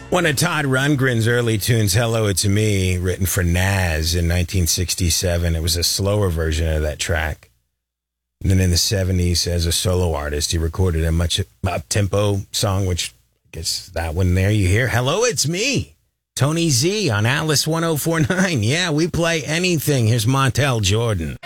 One of Todd Rundgren's early tunes, Hello, It's Me, written for Nas in 1967. It was a slower version of that track. And then in the 70s, as a solo artist, he recorded a much up-tempo song, which I guess that one there you hear. Hello, It's Me. Tony Z on Alice 1049. Yeah, we play anything. Here's Montel Jordan.